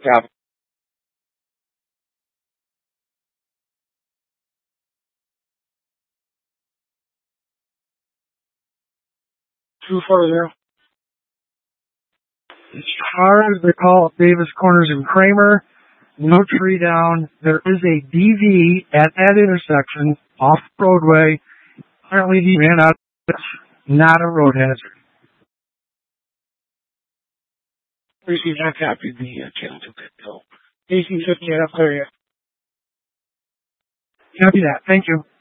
Yeah. Too far there. As far as they call it, Davis Corners and Kramer, no tree down. There is a DV at that intersection off Broadway. Apparently he ran out. It's not a road hazard. Tracy, I copied the channel to that. So, AC 50 up there. Copy that. Thank you.